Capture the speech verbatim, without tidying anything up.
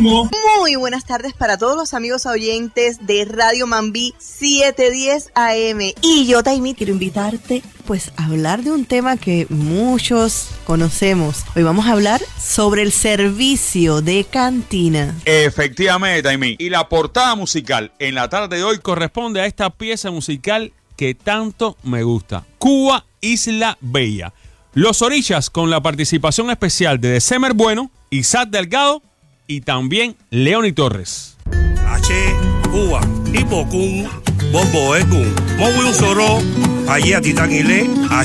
próximo. Muy buenas tardes para todos los amigos oyentes de Radio Mambí setecientos diez A M. Y yo, Taimi, quiero invitarte pues a hablar de un tema que muchos conocemos. Hoy vamos a hablar sobre el servicio de cantina. Efectivamente, Taimi. Y la portada musical en la tarde de hoy corresponde a esta pieza musical que tanto me gusta. Cuba, Isla Bella. Los Orillas con la participación especial de December Bueno, Isaac Delgado y también Leoni Torres. H, Cuba, Hipocún, Bombo Ecún, Mowi un Soro, allí a Titán Ile, H.